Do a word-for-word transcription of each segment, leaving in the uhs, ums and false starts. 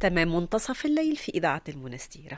تمام منتصف الليل في إذاعة المنستيرة.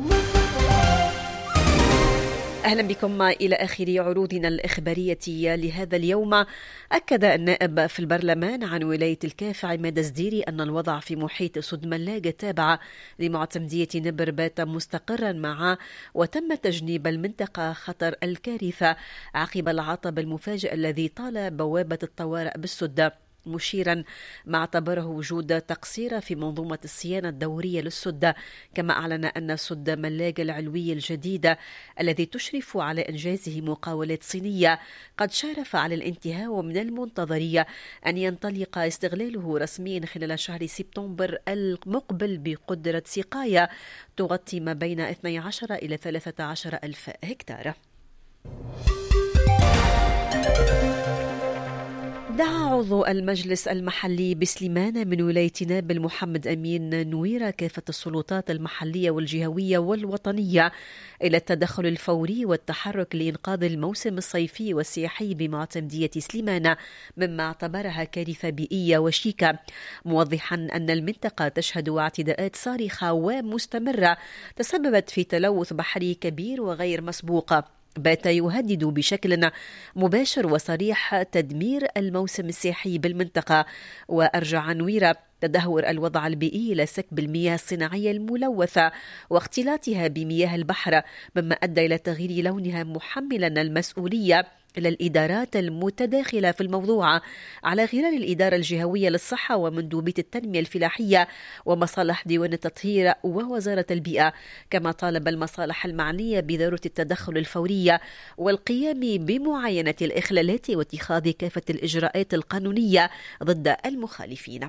أهلا بكم إلى آخر عروضنا الإخبارية لهذا اليوم. أكد النائب في البرلمان عن ولاية الكاف عماد الزديري أن الوضع في محيط سد ملاقة التابعة لمعتمدية نبر بات مستقرا معه، وتم تجنيب المنطقة خطر الكارثة عقب العطب المفاجئ الذي طال بوابة الطوارئ بالسد، مشيرا ما اعتبره وجود تقصير في منظومة الصيانة الدورية للسد. كما أعلن أن سد ملاقة العلوي الجديد الذي تشرف على إنجازه مقاولات صينية قد شارف على الانتهاء، ومن المنتظر أن ينطلق استغلاله رسميا خلال شهر سبتمبر المقبل بقدرة سقاية تغطي ما بين اثني عشر إلى ثلاثة عشر ألف هكتار. دعا عضو المجلس المحلي بسليمان من ولاية نابل محمد أمين نويرة كافة السلطات المحلية والجهوية والوطنية إلى التدخل الفوري والتحرك لإنقاذ الموسم الصيفي والسياحي بمعتمدية سليمان مما اعتبرها كارثة بيئية وشيكة، موضحا أن المنطقة تشهد اعتداءات صارخة ومستمرة تسببت في تلوث بحري كبير وغير مسبوق بات يهدد بشكل مباشر وصريح تدمير الموسم السياحي بالمنطقة. وأرجع نويرة تدهور الوضع البيئي إلى سكب المياه الصناعية الملوثة واختلاطها بمياه البحر، مما أدى إلى تغيير لونها، محملا المسؤولية إلى الإدارات المتداخلة في الموضوع على غرار الإدارة الجهوية للصحة ومندوبية التنمية الفلاحية ومصالح ديوان التطهير ووزارة البيئة. كما طالب المصالح المعنية بضرورة التدخل الفوري والقيام بمعاينة الإخلالات واتخاذ كافة الإجراءات القانونية ضد المخالفين.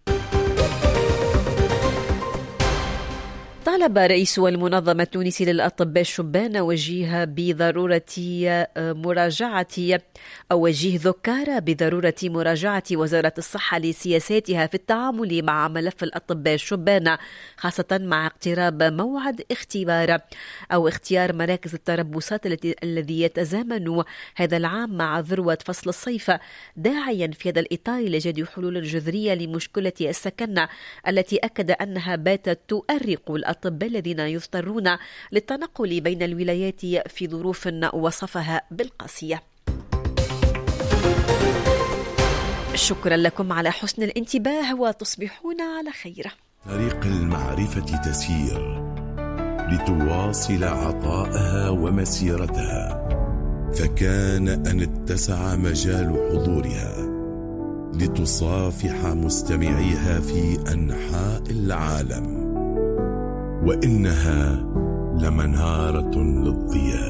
طالب رئيس المنظمة التونسية للأطباء الشبان وجيه بضرورة مراجعة أو وجيه ذكارة بضرورة مراجعة وزارة الصحة لسياساتها في التعامل مع ملف الأطباء الشبان، خاصة مع اقتراب موعد اختبار أو اختيار مراكز التربصات الذي يتزامن هذا العام مع ذروة فصل الصيف، داعيا في هذا الإطار لإيجاد حلول جذرية لمشكلة السكن التي أكد أنها باتت تؤرق الأطباء الذين يضطرون للتنقل بين الولايات في ظروف وصفها بالقاسية. شكرا لكم على حسن الانتباه وتصبحون على خير. طريق المعرفة تسير لتواصل عطاءها ومسيرتها، فكان أن اتسع مجال حضورها لتصافح مستمعيها في أنحاء العالم، وإنها لمنارة للضياء.